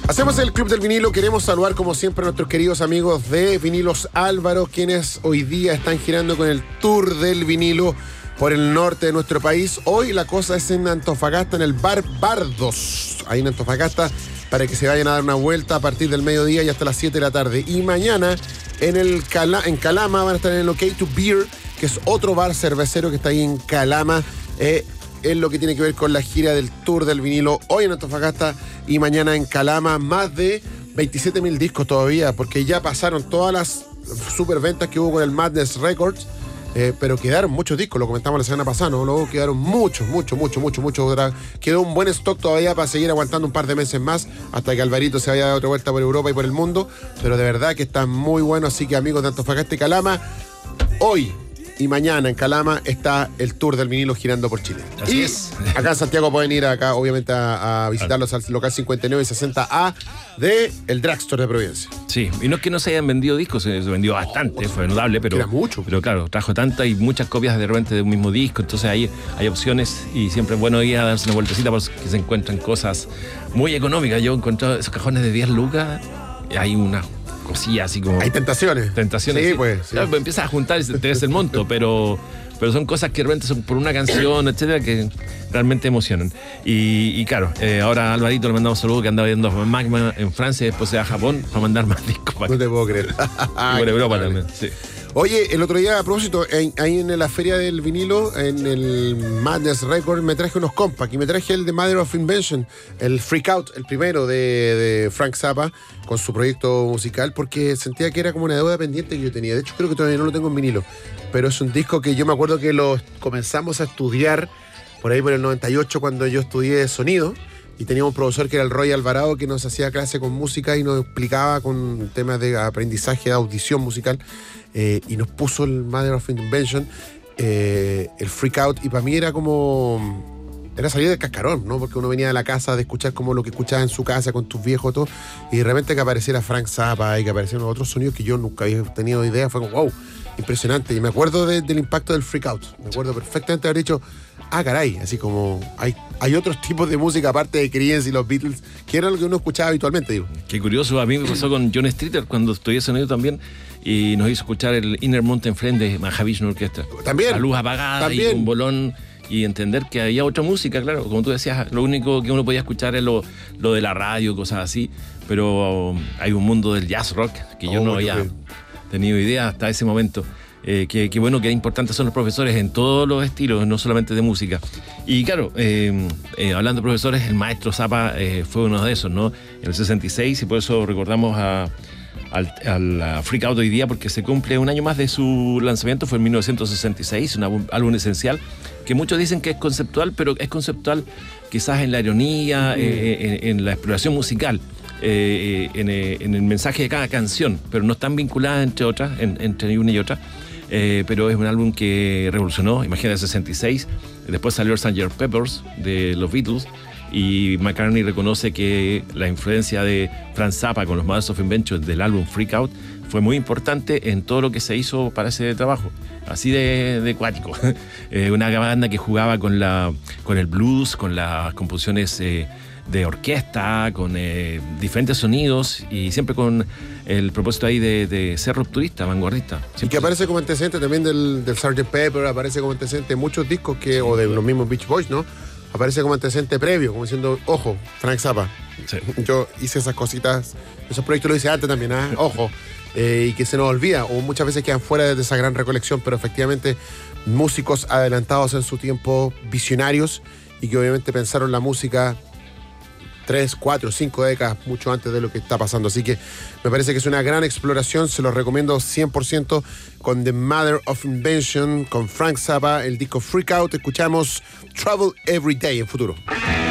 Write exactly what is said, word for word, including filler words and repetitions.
Hacemos el Club del Vinilo. Queremos saludar como siempre a nuestros queridos amigos de Vinilos Álvaro, quienes hoy día están girando con el Tour del Vinilo por el norte de nuestro país. Hoy la cosa es en Antofagasta, en el Bar Bardos, ahí en Antofagasta, para que se vayan a dar una vuelta a partir del mediodía y hasta las siete de la tarde. Y mañana en, el Cala, en Calama van a estar en el OK to Beer, que es otro bar cervecero que está ahí en Calama, eh, en lo que tiene que ver con la gira del Tour del Vinilo, hoy en Antofagasta y mañana en Calama. Más de veintisiete mil discos todavía, porque ya pasaron todas las superventas que hubo con el Madness Records, eh, pero quedaron muchos discos, lo comentamos la semana pasada, ¿no? Luego quedaron muchos, muchos, muchos, muchos, muchos. Quedó un buen stock todavía para seguir aguantando un par de meses más, hasta que Alvarito se vaya a dar otra vuelta por Europa y por el mundo, pero de verdad que está muy bueno. Así que, amigos de Antofagasta y Calama, hoy y mañana en Calama está el Tour del Vinilo girando por Chile. Así y es. Acá en Santiago pueden ir acá, obviamente, a, a visitarlos al local cincuenta y nueve y sesenta A de el Drugstore de Providencia. Sí, y no es que no se hayan vendido discos, se vendió bastante, fue notable, pero... Era mucho. Pero claro, trajo tantas y muchas copias de repente de un mismo disco, entonces ahí hay opciones y siempre es bueno ir a darse una vueltecita porque se encuentran cosas muy económicas. Yo he encontrado esos cajones de diez lucas, y hay una cosilla así como... Hay tentaciones. Tentaciones. Sí, sí. pues. Sí. Claro, pues empiezas a juntar y te ves el monto, pero... pero son cosas que realmente son por una canción, etcétera, que realmente emocionan. Y, y claro, eh, ahora a Alvarito le mandamos saludos, que anda viendo Magma en Francia y después se va a Japón para mandar más discos. Para no te puedo creer. Y por Europa también, sí. Oye, el otro día, a propósito, en, ahí en la feria del vinilo, en el Madness Record, me traje unos compacts y me traje el de Mother of Invention, el Freak Out, el primero de, de Frank Zappa, con su proyecto musical, porque sentía que era como una deuda pendiente que yo tenía. De hecho, creo que todavía no lo tengo en vinilo, pero es un disco que yo me acuerdo que lo comenzamos a estudiar por ahí por el noventa y ocho, cuando yo estudié sonido, y teníamos un profesor que era el Roy Alvarado, que nos hacía clase con música y nos explicaba con temas de aprendizaje, de audición musical, eh, y nos puso el Mother of Invention, eh, el Freak Out, y para mí era como... era salir del cascarón, ¿no? Porque uno venía de la casa de escuchar como lo que escuchabas en su casa con tus viejos todo, y de repente que apareciera Frank Zappa y que aparecieran otros sonidos que yo nunca había tenido idea, fue como wow, impresionante. Y me acuerdo de, del impacto del Freak Out, me acuerdo perfectamente de haber dicho, ah, caray, así como hay, hay otros tipos de música aparte de Creedence y los Beatles, que era lo que uno escuchaba habitualmente, digo. Qué curioso, a mí me pasó con John Streeter cuando estudié sonido también, y nos hizo escuchar el Inner Mountain Friend de Mahavishnu Orchestra. También. La luz apagada También. y un bolón, y entender que había otra música, claro, como tú decías, lo único que uno podía escuchar es lo, lo de la radio, cosas así, pero um, hay un mundo del jazz rock que yo Oh, no había okay. tenido idea hasta ese momento. Eh, que, que bueno, que importantes son los profesores en todos los estilos, no solamente de música. Y claro, eh, eh, hablando de profesores, el maestro Zappa eh, fue uno de esos, ¿no? En el sesenta y seis, y por eso recordamos a, al, al a Freak Out hoy día, porque se cumple un año más de su lanzamiento, fue en mil novecientos sesenta y seis, un álbum, álbum esencial, que muchos dicen que es conceptual, pero es conceptual quizás en la ironía, mm. eh, en, en la exploración musical. Eh, en, eh, en el mensaje de cada canción, pero no están vinculadas entre otras, en, entre una y otra. Eh, pero es un álbum que revolucionó, imagínate, sesenta y seis, después salió sergeant Pepper's de los Beatles, y McCartney reconoce que la influencia de Frank Zappa con los Mothers of Invention del álbum Freak Out fue muy importante en todo lo que se hizo para ese trabajo, así de, de cuático. eh, una banda que jugaba con, la, con el blues, con las composiciones eh, de orquesta, con eh, diferentes sonidos, y siempre con el propósito ahí de, de ser rupturista, vanguardista. Y que aparece como antecedente también del, del sergeant Pepper, aparece como antecedente de muchos discos que, sí, o de los mismos Beach Boys, ¿no? Aparece como antecedente previo, como diciendo, ojo, Frank Zappa. Sí. Yo hice esas cositas, esos proyectos lo hice antes también, ¿ah? Ojo. Eh, y que se nos olvida, o muchas veces quedan fuera de esa gran recolección, pero efectivamente músicos adelantados en su tiempo, visionarios, y que obviamente pensaron la música tres, cuatro, cinco décadas mucho antes de lo que está pasando. Así que me parece que es una gran exploración, se los recomiendo cien por ciento con The Mother of Invention, con Frank Zappa, el disco Freak Out. Escuchamos Travel Every Day en futuro.